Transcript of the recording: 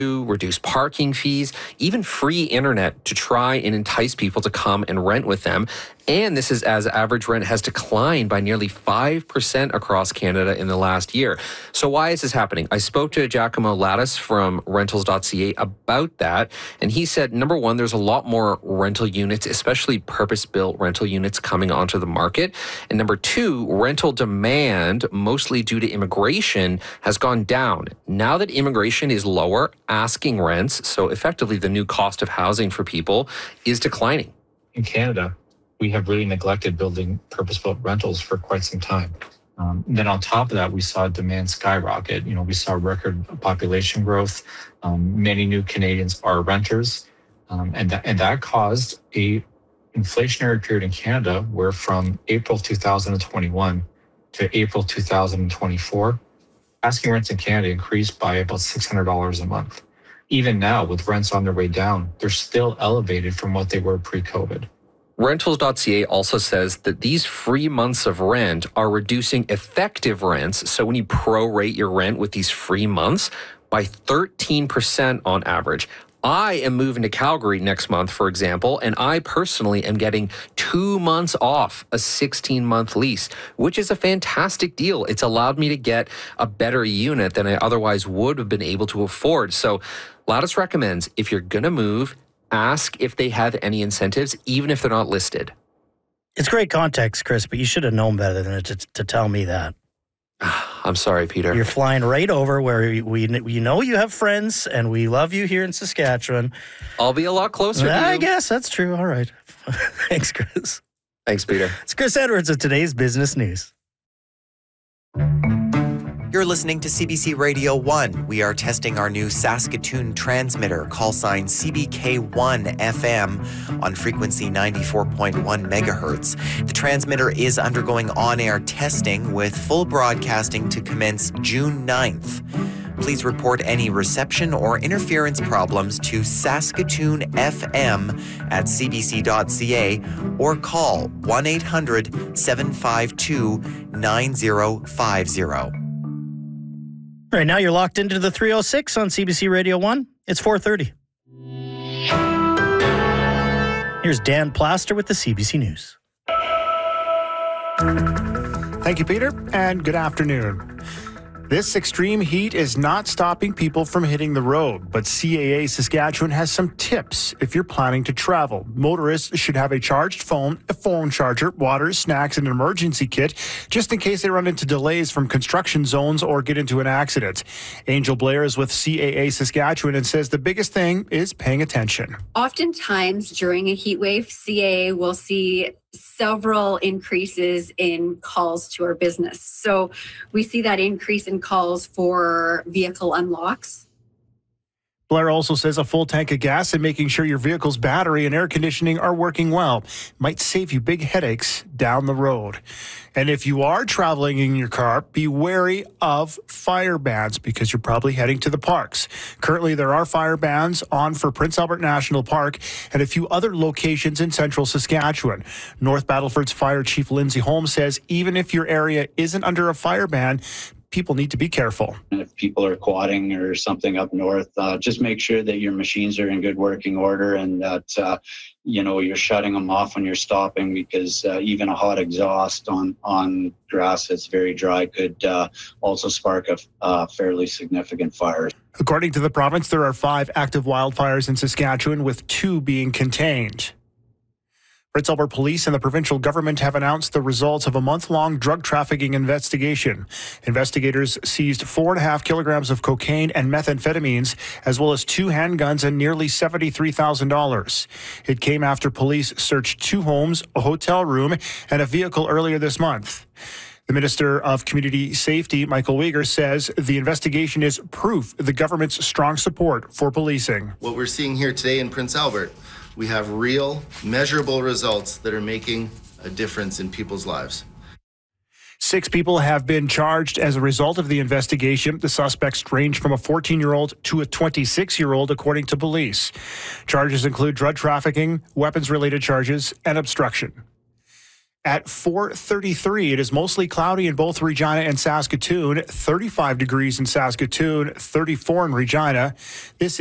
reduce parking fees, even free internet to try and entice people to come and rent with them. And this is as average rent has declined by nearly 5% across Canada in the last year. So why is this happening? I spoke to Giacomo Lattis from rentals.ca about that. And he said, number one, there's a lot more rental units, especially purpose-built rental units coming onto the market. And number two, rental demand, mostly due to immigration, has gone down. Now that immigration is lower, asking rents, so effectively the new cost of housing for people, is declining. In Canada, we have really neglected building purpose-built rentals for quite some time. Then on top of that, we saw demand skyrocket. We saw record population growth. Many new Canadians are renters. And that caused a inflationary period in Canada where from April 2021 to April 2024, asking rents in Canada increased by about $600 a month. Even now, with rents on their way down, they're still elevated from what they were pre-COVID. Rentals.ca also says that these free months of rent are reducing effective rents. So when you prorate your rent with these free months by 13% on average. I am moving to Calgary next month, for example, and I personally am getting 2 months off a 16-month lease, which is a fantastic deal. It's allowed me to get a better unit than I otherwise would have been able to afford. So Lattice recommends if you're going to move, ask if they have any incentives, even if they're not listed. It's great context, Chris, but you should have known better than to tell me that. I'm sorry, Peter. You're flying right over where we know you have friends, and we love you here in Saskatchewan. I'll be a lot closer to you. I guess that's true. All right. Thanks, Chris. Thanks, Peter. It's Chris Edwards of today's Business News. You're listening to CBC Radio 1. We are testing our new Saskatoon transmitter, call sign CBK1 FM, on frequency 94.1 megahertz. The transmitter is undergoing on-air testing with full broadcasting to commence June 9th. Please report any reception or interference problems to Saskatoon FM at cbc.ca or call 1-800-752-9050. All right, now you're locked into the 306 on CBC Radio 1. It's 4:30. Here's Dan Plaster with the CBC News. Thank you, Peter, and good afternoon. This extreme heat is not stopping people from hitting the road, but CAA Saskatchewan has some tips if you're planning to travel. Motorists should have a charged phone, a phone charger, water, snacks, and an emergency kit, just in case they run into delays from construction zones or get into an accident. Angel Blair is with CAA Saskatchewan and says the biggest thing is paying attention. Oftentimes during a heat wave, CAA will see several increases in calls to our business. So we see that increase in calls for vehicle unlocks. Blair also says a full tank of gas and making sure your vehicle's battery and air conditioning are working well might save you big headaches down the road. And if you are traveling in your car, be wary of fire bans because you're probably heading to the parks. Currently, there are fire bans on for Prince Albert National Park and a few other locations in central Saskatchewan. North Battleford's Fire Chief Lindsay Holmes says even if your area isn't under a fire ban, people need to be careful. If people are quadding or something up north, just make sure that your machines are in good working order and that you're shutting them off when you're stopping, because even a hot exhaust on grass that's very dry could also spark a fairly significant fire. According to the province, there are 5 active wildfires in Saskatchewan, with 2 being contained. Prince Albert Police and the provincial government have announced the results of a month-long drug trafficking investigation. Investigators seized 4.5 kilograms of cocaine and methamphetamines, as well as 2 handguns and nearly $73,000. It came after police searched 2 homes, a hotel room, and a vehicle earlier this month. The Minister of Community Safety, Michael Weger, says the investigation is proof of the government's strong support for policing. What we're seeing here today in Prince Albert, we have real, measurable results that are making a difference in people's lives. 6 people have been charged as a result of the investigation. The suspects range from a 14-year-old to a 26-year-old, according to police. Charges include drug trafficking, weapons-related charges, and obstruction. At 4:33, it is mostly cloudy in both Regina and Saskatoon. 35 degrees in Saskatoon, 34 in Regina. This